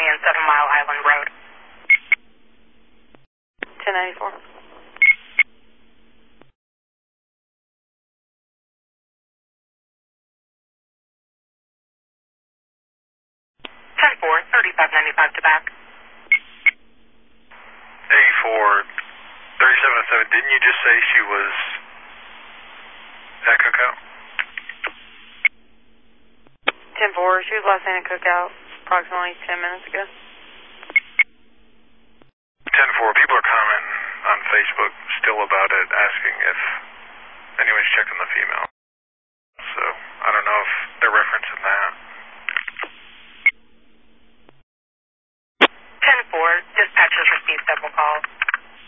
and 7 Mile Island Road. 1094. 10-4, 3595 to back. 84, 3707, didn't you just say she was at Cookout? 10-4, she was last seen at Cookout approximately 10 minutes ago. 10-4, people are commenting on Facebook still about it, asking if anyone's checking the female. So, I don't know if they're referencing that. 10-4, dispatch has received several calls.